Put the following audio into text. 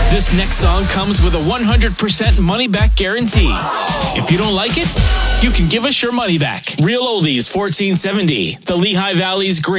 This next song comes with a 100% money-back guarantee. If you don't like it, you can give us your money back. Real Oldies 1470, the Lehigh Valley's great